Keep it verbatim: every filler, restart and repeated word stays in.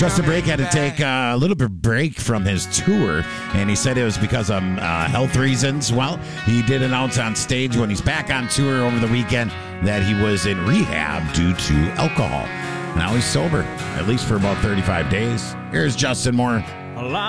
Justin Brake had to take uh, a little bit of break from his tour, and he said it was because of uh, health reasons. Well, he did announce on stage when he's back on tour over the weekend that he was in rehab due to alcohol. Now he's sober, at least for about thirty-five days. Here's Justin Moore.